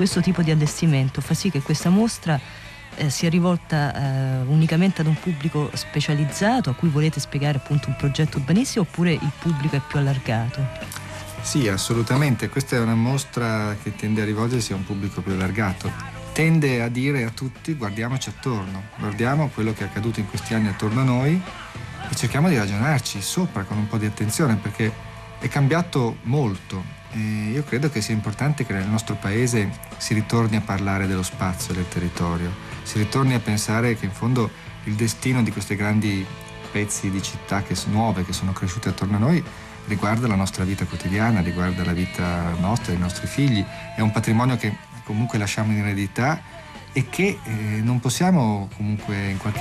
questo tipo di allestimento fa sì che questa mostra sia rivolta unicamente ad un pubblico specializzato a cui volete spiegare appunto un progetto urbanistico, oppure il pubblico è più allargato? Sì, assolutamente, questa è una mostra che tende a rivolgersi a un pubblico più allargato, tende a dire a tutti: guardiamoci attorno, guardiamo quello che è accaduto in questi anni attorno a noi e cerchiamo di ragionarci sopra con un po' di attenzione, perché è cambiato molto. E io credo che sia importante che nel nostro paese si ritorni a parlare dello spazio e del territorio, si ritorni a pensare che in fondo il destino di questi grandi pezzi di città nuove che sono cresciute attorno a noi riguarda la nostra vita quotidiana, riguarda la vita nostra, dei nostri figli, è un patrimonio che comunque lasciamo in eredità e che non possiamo comunque in qualche